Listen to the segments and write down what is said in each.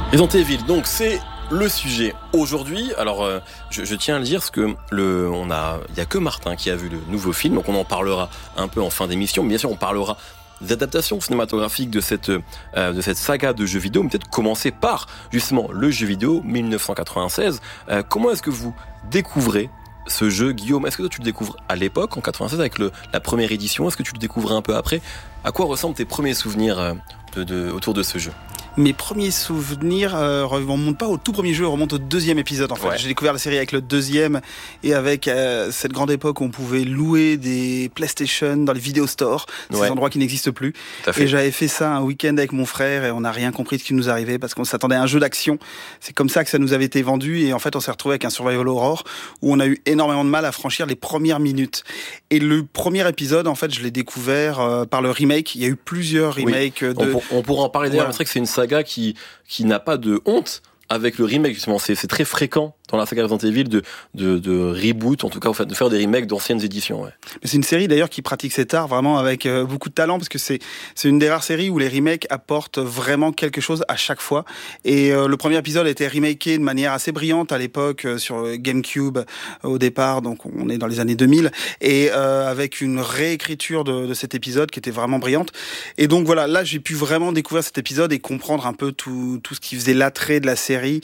Resident Evil, donc c'est le sujet aujourd'hui. Alors je tiens à le dire parce que il y a que Martin qui a vu le nouveau film, donc on en parlera un peu en fin d'émission. Mais bien sûr, on parlera des adaptations cinématographiques de cette saga de jeux vidéo. Mais peut-être commencer par justement le jeu vidéo 1996. Comment est-ce que vous découvrez ce jeu, Guillaume? Est-ce que toi tu le découvres à l'époque, en 96, avec la première édition? Est-ce que tu le découvrais un peu après? À quoi ressemblent tes premiers souvenirs autour de ce jeu? Mes premiers souvenirs remontent pas au tout premier jeu, remontent au deuxième épisode en fait. Ouais. J'ai découvert la série avec le deuxième et avec cette grande époque où on pouvait louer des PlayStation dans les vidéo stores, ces endroits qui n'existent plus. Et j'avais fait ça un week-end avec mon frère et on n'a rien compris de ce qui nous arrivait parce qu'on s'attendait à un jeu d'action. C'est comme ça que ça nous avait été vendu et en fait on s'est retrouvé avec un survival horror où on a eu énormément de mal à franchir les premières minutes. Et le premier épisode en fait je l'ai découvert par le remake. Il y a eu plusieurs remakes. On pourra en parler d'ailleurs. C'est vrai que c'est une saga qui n'a pas de honte avec le remake, justement. C'est très fréquent dans la saga Resident Evil de reboot, en tout cas, de faire des remakes d'anciennes éditions. Ouais. Mais c'est une série d'ailleurs qui pratique cet art vraiment avec beaucoup de talent, parce que c'est une des rares séries où les remakes apportent vraiment quelque chose à chaque fois. Et le premier épisode a été remaké de manière assez brillante à l'époque sur GameCube au départ, donc on est dans les années 2000, et avec une réécriture de cet épisode qui était vraiment brillante. Et donc voilà, là j'ai pu vraiment découvrir cet épisode et comprendre un peu tout ce qui faisait l'attrait de la série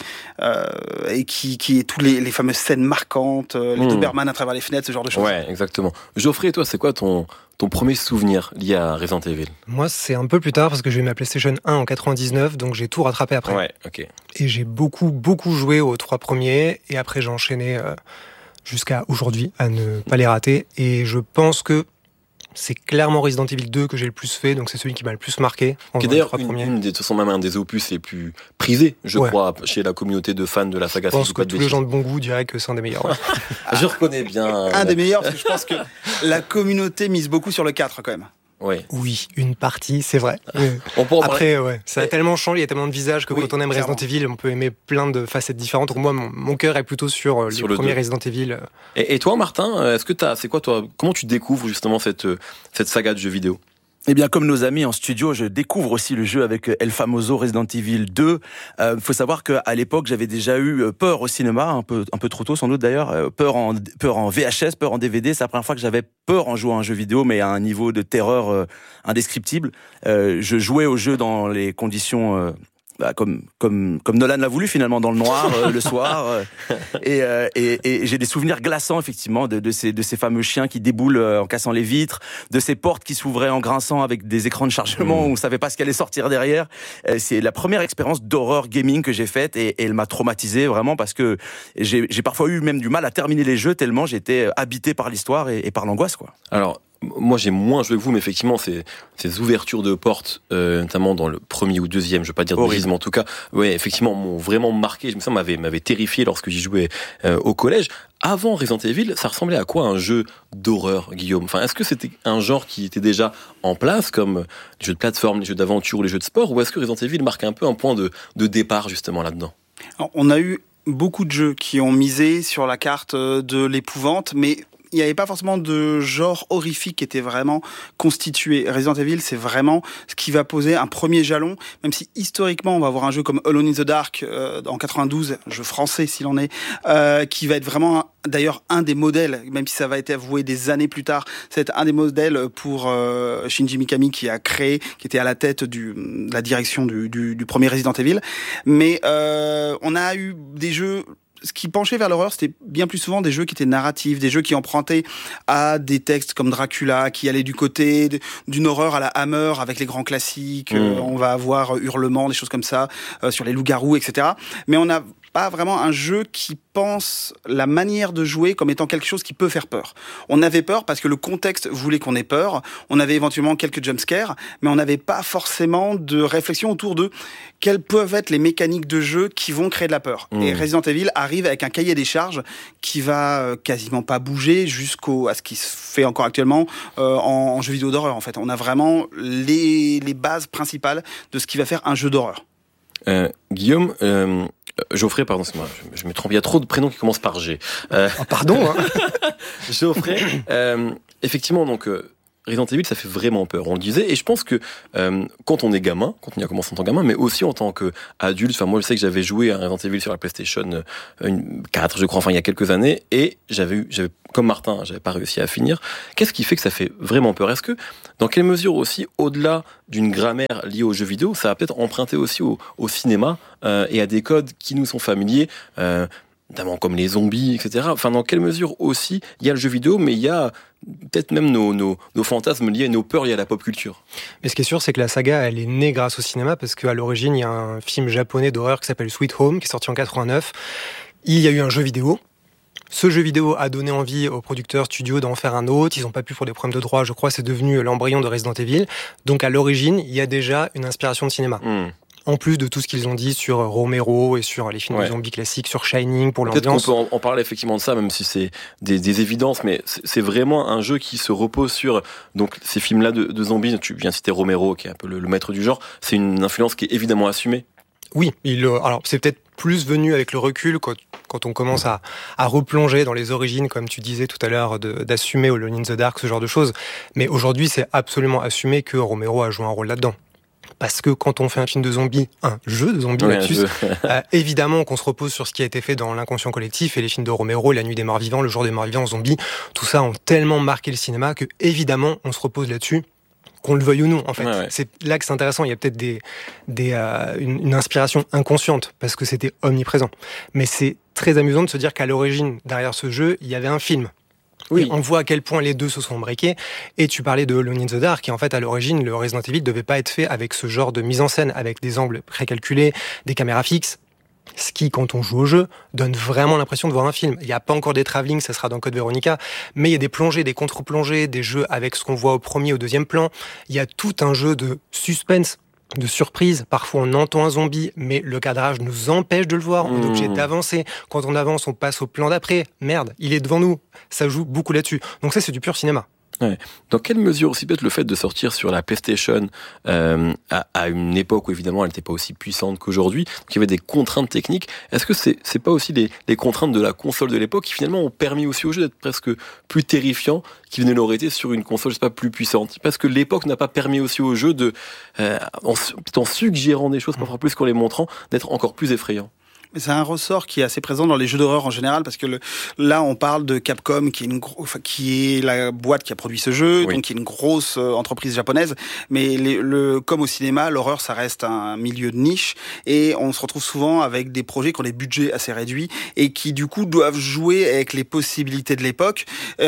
et qui est toutes les fameuses scènes marquantes, les Doberman à travers les fenêtres, ce genre de choses. Ouais, exactement. Geoffrey, toi, c'est quoi ton premier souvenir lié à Resident Evil? Moi, c'est un peu plus tard parce que j'ai eu ma PlayStation 1 en 99, donc j'ai tout rattrapé après. Ouais, ok. Et j'ai beaucoup joué aux 3 premiers, et après j'ai enchaîné jusqu'à aujourd'hui à ne pas les rater. Et je pense que c'est clairement Resident Evil 2 que j'ai le plus fait, donc c'est celui qui m'a le plus marqué. Qui est d'ailleurs même un des opus les plus prisés, je crois, chez la communauté de fans de la saga. Je pense que tous les gens de bon goût diraient que c'est un des meilleurs. Ouais. Je reconnais bien. Un des meilleurs, parce que je pense que la communauté mise beaucoup sur le 4 quand même. Oui, une partie, c'est vrai. Après, ça a tellement changé, il y a tellement de visages que quand on aime Resident Evil, on peut aimer plein de facettes différentes. Donc moi, mon cœur est plutôt sur le premier Resident Evil. Et toi, Martin, comment tu découvres justement cette saga de jeux vidéo? Eh bien, comme nos amis en studio, je découvre aussi le jeu avec El Famoso Resident Evil 2. Faut savoir qu'à l'époque, j'avais déjà eu peur au cinéma, un peu trop tôt sans doute d'ailleurs, peur en VHS, peur en DVD. C'est la première fois que j'avais peur en jouant à un jeu vidéo, mais à un niveau de terreur indescriptible. Je jouais au jeu dans les conditions comme Nolan l'a voulu finalement, dans le noir le soir, et j'ai des souvenirs glaçants effectivement de ces fameux chiens qui déboulent en cassant les vitres, de ces portes qui s'ouvraient en grinçant avec des écrans de chargement où on savait pas ce qui allait sortir derrière. C'est la première expérience d'horreur gaming que j'ai faite, et elle m'a traumatisé vraiment, parce que j'ai parfois eu même du mal à terminer les jeux tellement j'étais habité par l'histoire et par l'angoisse, quoi. Alors moi, j'ai moins joué que vous, mais effectivement, ces ouvertures de portes, notamment dans le premier ou deuxième, je veux pas dire de bêtises, mais en tout cas, effectivement, m'ont vraiment marqué. Ça m'avait terrifié lorsque j'y jouais au collège. Avant Resident Evil, ça ressemblait à quoi un jeu d'horreur, Guillaume? Enfin, est-ce que c'était un genre qui était déjà en place, comme les jeux de plateforme, les jeux d'aventure ou les jeux de sport, ou est-ce que Resident Evil marque un peu un point de départ justement là-dedans? Alors, on a eu beaucoup de jeux qui ont misé sur la carte de l'épouvante, mais il n'y avait pas forcément de genre horrifique qui était vraiment constitué. Resident Evil, c'est vraiment ce qui va poser un premier jalon, même si historiquement, on va avoir un jeu comme Alone in the Dark en 92, jeu français s'il en est, qui va être vraiment d'ailleurs un des modèles, même si ça va être avoué des années plus tard, c'est un des modèles pour Shinji Mikami qui était à la tête de la direction du premier Resident Evil. Mais on a eu des jeux. Ce qui penchait vers l'horreur, c'était bien plus souvent des jeux qui étaient narratifs, des jeux qui empruntaient à des textes comme Dracula, qui allaient du côté d'une horreur à la Hammer avec les grands classiques. On va avoir Hurlement, des choses comme ça, sur les loups-garous, etc. Mais on n'a pas vraiment un jeu qui pense la manière de jouer comme étant quelque chose qui peut faire peur. On avait peur parce que le contexte voulait qu'on ait peur. On avait éventuellement quelques jumpscares, mais on n'avait pas forcément de réflexion autour de quelles peuvent être les mécaniques de jeu qui vont créer de la peur. Et Resident Evil arrive avec un cahier des charges qui va quasiment pas bouger à ce qui se fait encore actuellement en jeu vidéo d'horreur. En fait, on a vraiment les bases principales de ce qui va faire un jeu d'horreur. Guillaume, Geoffrey, pardon, c'est moi, je me trompe, il y a trop de prénoms qui commencent par G. Pardon, hein. Geoffrey, effectivement, donc, Resident Evil, ça fait vraiment peur. On le disait, et je pense que quand on est gamin, quand on y a commencé en tant que gamin, mais aussi en tant qu'adulte, moi je sais que j'avais joué à Resident Evil sur la PlayStation 4, je crois, il y a quelques années, et j'avais comme Martin, j'avais pas réussi à finir. Qu'est-ce qui fait que ça fait vraiment peur ? Est-ce que, dans quelle mesure aussi, au-delà d'une grammaire liée aux jeux vidéo, ça va peut-être emprunter aussi au cinéma et à des codes qui nous sont familiers, notamment comme les zombies, etc. Enfin, dans quelle mesure aussi il y a le jeu vidéo, mais il y a peut-être même nos fantasmes liés à nos peurs liées à la pop culture. Mais ce qui est sûr, c'est que la saga, elle est née grâce au cinéma, parce qu'à l'origine, il y a un film japonais d'horreur qui s'appelle Sweet Home, qui est sorti en 89. Il y a eu un jeu vidéo. Ce jeu vidéo a donné envie aux producteurs studios d'en faire un autre. Ils n'ont pas pu pour des problèmes de droit, je crois. C'est devenu l'embryon de Resident Evil. Donc à l'origine, il y a déjà une inspiration de cinéma. En plus de tout ce qu'ils ont dit sur Romero et sur les films de zombies classiques, sur Shining pour l'ambiance. Peut-être qu'on peut en parler effectivement de ça, même si c'est des évidences, mais c'est vraiment un jeu qui se repose sur donc ces films-là de zombies. Tu viens de citer Romero, qui est un peu le maître du genre. C'est une influence qui est évidemment assumée. Oui, alors c'est peut-être plus venu avec le recul quand on commence à replonger dans les origines, comme tu disais tout à l'heure, d'assumer Alone in the Dark, ce genre de choses. Mais aujourd'hui, c'est absolument assumé que Romero a joué un rôle là-dedans. Parce que quand on fait un film de zombies, un jeu de zombies, évidemment qu'on se repose sur ce qui a été fait dans l'inconscient collectif, et les films de Romero, La Nuit des Morts Vivants, Le Jour des Morts Vivants, Zombies, tout ça ont tellement marqué le cinéma que évidemment on se repose là-dessus, qu'on le veuille ou non, en fait. C'est là que c'est intéressant. Il y a peut-être une inspiration inconsciente, parce que c'était omniprésent. Mais c'est très amusant de se dire qu'à l'origine, derrière ce jeu, il y avait un film. Oui. Et on voit à quel point les deux se sont briqués. Et tu parlais de Alone in the Dark, qui en fait, à l'origine, le Resident Evil devait pas être fait avec ce genre de mise en scène, avec des angles précalculés, des caméras fixes. Ce qui, quand on joue au jeu, donne vraiment l'impression de voir un film. Il n'y a pas encore des travelling, ça sera dans Code Veronica, mais il y a des plongées, des contre-plongées, des jeux avec ce qu'on voit au premier, au deuxième plan. Il y a tout un jeu de suspense, de surprise. Parfois, on entend un zombie, mais le cadrage nous empêche de le voir. On est obligé d'avancer. Quand on avance, on passe au plan d'après. Merde, il est devant nous. Ça joue beaucoup là-dessus. Donc ça, c'est du pur cinéma. Ouais. Dans quelle mesure aussi peut-être le fait de sortir sur la PlayStation à une époque où évidemment elle n'était pas aussi puissante qu'aujourd'hui, donc il y avait des contraintes techniques, est-ce que c'est pas aussi les contraintes de la console de l'époque qui finalement ont permis aussi au jeu d'être presque plus terrifiant qu'il ne l'aurait été sur une console, je sais pas, plus puissante, parce que l'époque n'a pas permis aussi au jeu de en suggérant des choses parfois plus qu'en les montrant, d'être encore plus effrayant? C'est un ressort qui est assez présent dans les jeux d'horreur en général, parce que là, on parle de Capcom, qui est la boîte qui a produit ce jeu, donc qui est une grosse entreprise japonaise. Mais comme au cinéma, l'horreur, ça reste un milieu de niche, et on se retrouve souvent avec des projets qui ont des budgets assez réduits et qui, du coup, doivent jouer avec les possibilités de l'époque.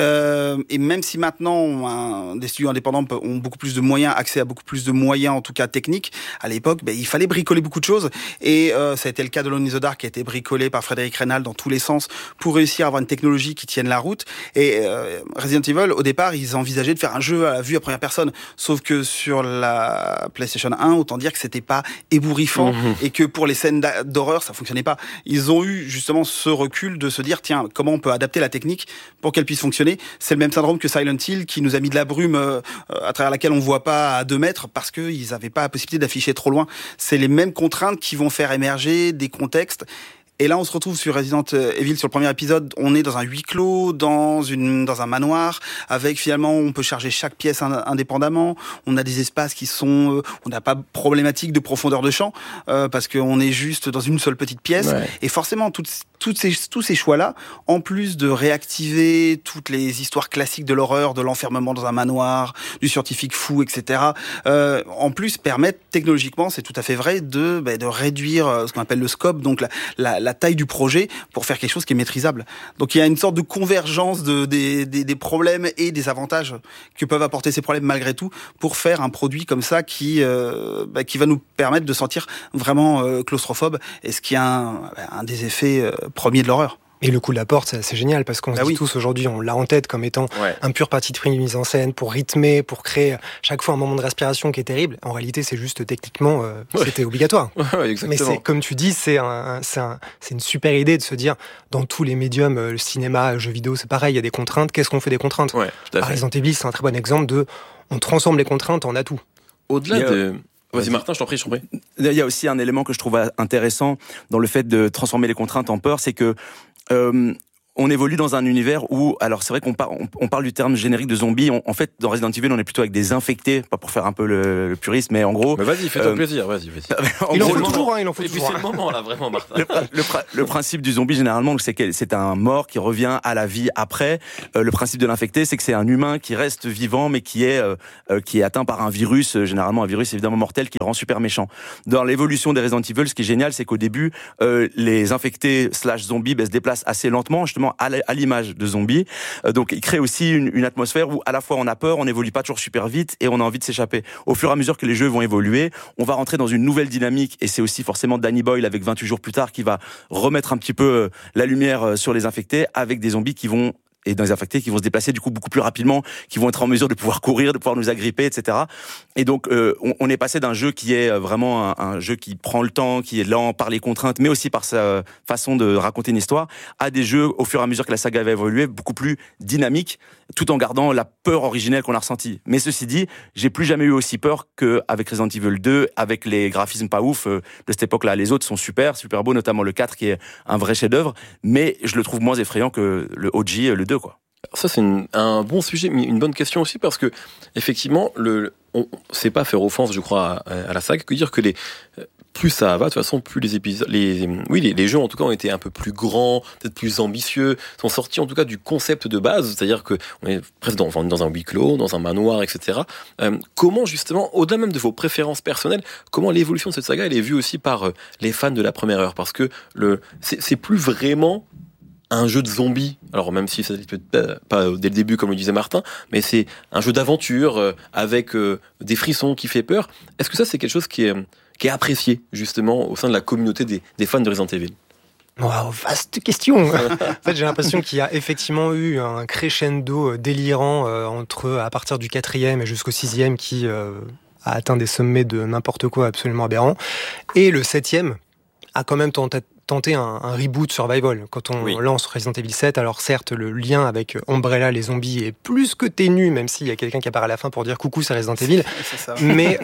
Et même si maintenant, des studios indépendants ont beaucoup plus de moyens, accès à beaucoup plus de moyens, en tout cas techniques, à l'époque, il fallait bricoler beaucoup de choses, et ça a été le cas de Alone in the Dark, qui a été bricolé par Frédéric Reynal dans tous les sens pour réussir à avoir une technologie qui tienne la route. Et Resident Evil, au départ, ils envisageaient de faire un jeu à la vue à première personne. Sauf que sur la PlayStation 1, autant dire que c'était pas ébouriffant et que pour les scènes d'horreur, ça fonctionnait pas. Ils ont eu justement ce recul de se dire, tiens, comment on peut adapter la technique pour qu'elle puisse fonctionner. C'est le même syndrome que Silent Hill, qui nous a mis de la brume à travers laquelle on voit pas à 2 mètres parce qu'ils avaient pas la possibilité d'afficher trop loin. C'est les mêmes contraintes qui vont faire émerger des contextes. Et là, on se retrouve sur Resident Evil, sur le premier épisode, on est dans un huis clos, dans un manoir, avec finalement, on peut charger chaque pièce indépendamment. On a des espaces qui sont, on n'a pas problématique de profondeur de champ, parce qu'on est juste dans une seule petite pièce. Ouais. Et forcément, tous ces choix-là, en plus de réactiver toutes les histoires classiques de l'horreur, de l'enfermement dans un manoir, du scientifique fou, etc., en plus permettent technologiquement, c'est tout à fait vrai, de réduire ce qu'on appelle le scope, donc la taille du projet, pour faire quelque chose qui est maîtrisable. Donc il y a une sorte de convergence des problèmes et des avantages que peuvent apporter ces problèmes malgré tout, pour faire un produit comme ça qui va nous permettre de sentir vraiment claustrophobe, et ce qui est un des effets premiers de l'horreur. Et le coup de la porte, c'est génial, parce qu'on se dit tous aujourd'hui, on l'a en tête comme étant un pur parti de mise en scène pour rythmer, pour créer chaque fois un moment de respiration qui est terrible. En réalité, c'est juste techniquement, c'était obligatoire. Mais c'est, comme tu dis, c'est une super idée de se dire, dans tous les médiums, le cinéma, le jeu vidéo, c'est pareil, il y a des contraintes. Qu'est-ce qu'on fait des contraintes? Par Resident Evil, c'est un très bon exemple on transforme les contraintes en atouts. Au-delà de... Vas-y Martin, je t'en prie. Il y a aussi un élément que je trouve intéressant dans le fait de transformer les contraintes en peur, c'est que on évolue dans un univers où, alors c'est vrai qu'on parle du terme générique de zombies. En fait, dans Resident Evil, on est plutôt avec des infectés, pas pour faire un peu le puriste, mais en gros. Mais vas-y, fais-toi plaisir, vas-y. Il en faut toujours, il en faut Et puis toujours. c'est le moment là, vraiment, Martin. Le principe du zombie, généralement, c'est que c'est un mort qui revient à la vie après. Le principe de l'infecté, c'est que c'est un humain qui reste vivant, mais qui est atteint par un virus, généralement un virus évidemment mortel, qui le rend super méchant. Dans l'évolution des Resident Evil, ce qui est génial, c'est qu'au début, les infectés / zombies se déplacent assez lentement, justement à l'image de zombies. Donc, il crée aussi une atmosphère où à la fois on a peur, on n'évolue pas toujours super vite et on a envie de s'échapper. Au fur et à mesure que les jeux vont évoluer, on va rentrer dans une nouvelle dynamique et c'est aussi forcément Danny Boyle avec 28 jours plus tard qui va remettre un petit peu la lumière sur les infectés avec des zombies qui vont se déplacer du coup beaucoup plus rapidement, qui vont être en mesure de pouvoir courir, de pouvoir nous agripper, etc. Et donc on est passé d'un jeu qui est vraiment un jeu qui prend le temps, qui est lent par les contraintes, mais aussi par sa façon de raconter une histoire, à des jeux au fur et à mesure que la saga va évoluer, beaucoup plus dynamiques, tout en gardant la peur originelle qu'on a ressentie. Mais ceci dit, j'ai plus jamais eu aussi peur qu'avec Resident Evil 2, avec les graphismes pas ouf de cette époque-là. Les autres sont super beaux, notamment le 4 qui est un vrai chef-d'œuvre, mais je le trouve moins effrayant que le OG, le 2, quoi. Ça, c'est un bon sujet, mais une bonne question aussi, parce que, effectivement, on sait pas faire offense, je crois, à la saga, que dire que plus ça va, de toute façon, plus les épisodes, les jeux, en tout cas, ont été un peu plus grands, peut-être plus ambitieux, sont sortis, en tout cas, du concept de base, c'est-à-dire que on est presque dans un huis clos, dans un manoir, etc. Comment, justement, au-delà même de vos préférences personnelles, comment l'évolution de cette saga, elle est vue aussi par les fans de la première heure, parce que c'est plus vraiment un jeu de zombies, alors même si ça n'est peut-être pas dès le début comme le disait Martin, mais c'est un jeu d'aventure avec des frissons qui fait peur. Est-ce que ça c'est quelque chose qui est apprécié justement au sein de la communauté des fans de Resident Evil? Wow, vaste question. En fait, j'ai l'impression qu'il y a effectivement eu un crescendo délirant à partir du 4e et jusqu'au 6e qui a atteint des sommets de n'importe quoi absolument aberrant. Et le 7e a quand même tenter un reboot survival quand on lance Resident Evil 7. Alors certes, le lien avec Umbrella, les zombies, est plus que ténu, même s'il y a quelqu'un qui apparaît à la fin pour dire coucou, c'est Resident Evil. C'est ça. Mais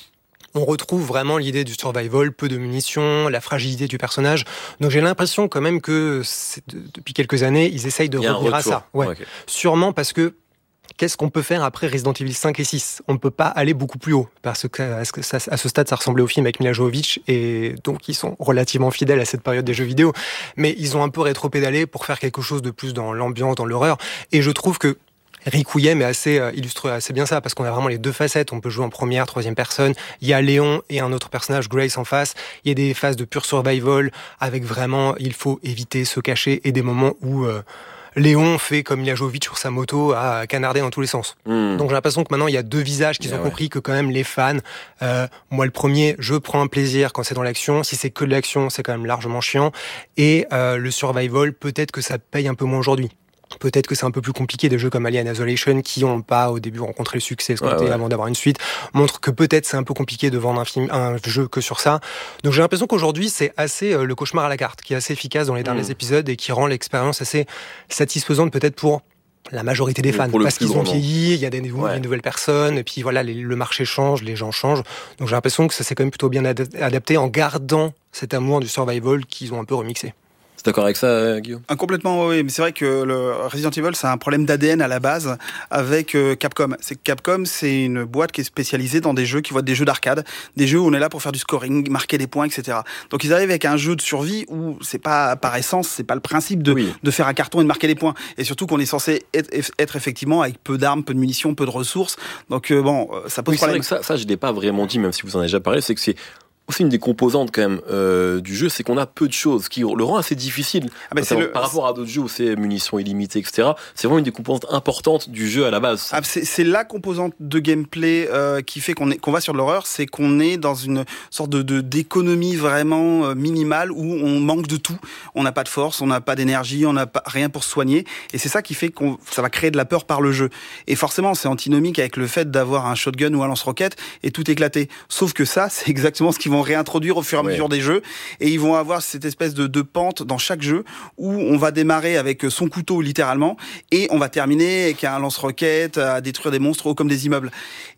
on retrouve vraiment l'idée du survival, peu de munitions, la fragilité du personnage. Donc j'ai l'impression quand même que depuis quelques années, ils essayent de revenir à ça. Ouais. Okay. Sûrement parce que qu'est-ce qu'on peut faire après Resident Evil 5 et 6 ? On ne peut pas aller beaucoup plus haut, parce que à ce stade, ça ressemblait au film avec Mila Jovovich, et donc ils sont relativement fidèles à cette période des jeux vidéo, mais ils ont un peu rétro-pédalé pour faire quelque chose de plus dans l'ambiance, dans l'horreur, et je trouve que Requiem illustre assez bien ça, parce qu'on a vraiment les deux facettes. On peut jouer en première, troisième personne. Il y a Léon et un autre personnage, Grace, en face. Il y a des phases de pure survival, avec vraiment, il faut éviter, se cacher, et des moments où Léon fait comme Mila Jovovich sur sa moto à canarder dans tous les sens. Donc j'ai l'impression que maintenant il y a deux visages qu'ils ont compris que quand même les fans, moi le premier, je prends un plaisir quand c'est dans l'action. Si c'est que de l'action, c'est quand même largement chiant. Et le survival, peut-être que ça paye un peu moins aujourd'hui. Peut-être que c'est un peu plus compliqué. Des jeux comme Alien Isolation, qui n'ont pas au début rencontré le succès escompté avant d'avoir une suite, montrent que peut-être c'est un peu compliqué de vendre un jeu que sur ça. Donc j'ai l'impression qu'aujourd'hui c'est assez le cauchemar à la carte, qui est assez efficace dans les derniers épisodes et qui rend l'expérience assez satisfaisante peut-être pour la majorité des fans, parce qu'ils ont vieilli, il y a des nouvelles personnes, et puis voilà, le marché change, les gens changent. Donc j'ai l'impression que ça s'est quand même plutôt bien adapté en gardant cet amour du survival qu'ils ont un peu remixé. D'accord avec ça, Guillaume ? Complètement, oui. Mais c'est vrai que le Resident Evil, c'est un problème d'ADN à la base avec Capcom. C'est que Capcom, c'est une boîte qui est spécialisée dans des jeux qui vont être des jeux d'arcade, des jeux où on est là pour faire du scoring, marquer des points, etc. Donc ils arrivent avec un jeu de survie où c'est pas par essence, c'est pas le principe de faire un carton et de marquer des points. Et surtout qu'on est censé être effectivement avec peu d'armes, peu de munitions, peu de ressources. Donc ça pose problème. C'est vrai que ça, je l'ai pas vraiment dit, même si vous en avez déjà parlé, c'est que c'est aussi une des composantes quand même du jeu, c'est qu'on a peu de choses, qui le rend assez difficile. Par rapport à d'autres jeux où c'est munitions illimitées, etc. C'est vraiment une des composantes importantes du jeu à la base. C'est la composante de gameplay qui fait qu'on va sur de l'horreur, c'est qu'on est dans une sorte d'économie vraiment minimale où on manque de tout. On n'a pas de force, on n'a pas d'énergie, on n'a pas rien pour se soigner. Et c'est ça qui fait ça va créer de la peur par le jeu. Et forcément, c'est antinomique avec le fait d'avoir un shotgun ou un lance-roquette et tout éclater. Sauf que ça, c'est exactement ce qu'ils vont réintroduire au fur et à mesure des jeux, et ils vont avoir cette espèce de pente dans chaque jeu où on va démarrer avec son couteau littéralement et on va terminer avec un lance-roquette à détruire des monstres hauts comme des immeubles. Et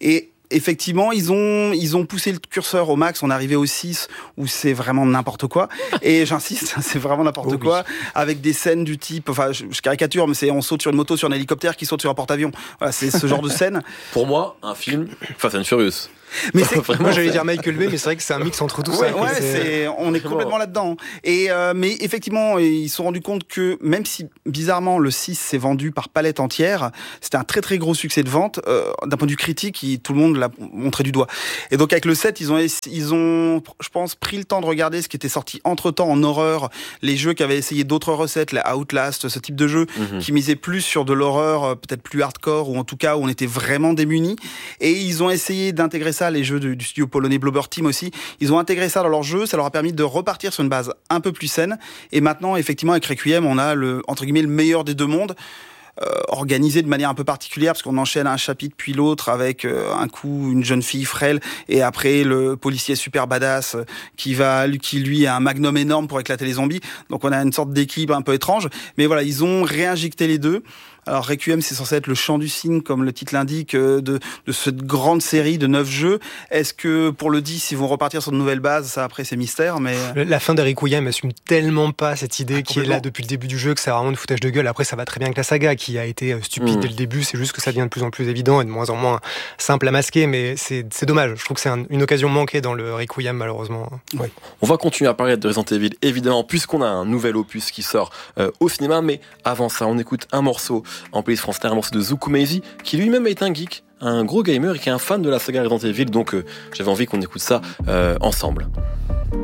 effectivement, ils ont poussé le curseur au max. On est arrivé au 6 où c'est vraiment n'importe quoi. Et j'insiste, c'est vraiment n'importe quoi. Avec des scènes du type, enfin, je caricature, mais c'est on saute sur une moto, sur un hélicoptère qui saute sur un porte-avions. Voilà, c'est ce genre de scène. Pour moi, un film Fast and Furious. Mais c'est moi j'allais dire Michael Bay, mais c'est vrai que c'est un mix entre tout ça. On est complètement là-dedans. Et mais effectivement, ils se sont rendus compte que même si bizarrement le 6 s'est vendu par palette entière, c'était un très très gros succès de vente d'un point de vue critique, tout le monde l'a montré du doigt. Et donc avec le 7, ils ont je pense pris le temps de regarder ce qui était sorti entre-temps en horreur, les jeux qui avaient essayé d'autres recettes, la Outlast, ce type de jeu qui misait plus sur de l'horreur peut-être plus hardcore, ou en tout cas où on était vraiment démunis, et ils ont essayé d'intégrer ça, les jeux du studio polonais Blobber Team aussi, ils ont intégré ça dans leur jeu, ça leur a permis de repartir sur une base un peu plus saine, et maintenant effectivement avec Requiem on a entre guillemets le meilleur des deux mondes, organisé de manière un peu particulière parce qu'on enchaîne un chapitre puis l'autre avec un coup une jeune fille frêle et après le policier super badass qui lui a un magnum énorme pour éclater les zombies, donc on a une sorte d'équipe un peu étrange, mais voilà, ils ont réinjecté les deux. Alors Requiem, c'est censé être le chant du cygne, comme le titre l'indique, de cette grande série de 9 jeux. Est-ce que pour le 10, ils vont repartir sur de nouvelles bases? Ça, après, c'est mystère, mais... La fin de Requiem assume tellement pas cette idée qui est là depuis le début du jeu, que c'est vraiment de foutage de gueule. Après, ça va très bien avec la saga, qui a été stupide dès le début. C'est juste que ça devient de plus en plus évident et de moins en moins simple à masquer, mais c'est dommage. Je trouve que c'est une occasion manquée dans le Requiem, malheureusement. Ouais. On va continuer à parler de Resident Evil, évidemment, puisqu'on a un nouvel opus qui sort au cinéma, mais avant ça, on écoute un morceau en playlist France Inter, un morceau de Zuku Meizi, qui lui-même est un geek, un gros gamer et qui est un fan de la saga Resident Evil, donc j'avais envie qu'on écoute ça ensemble.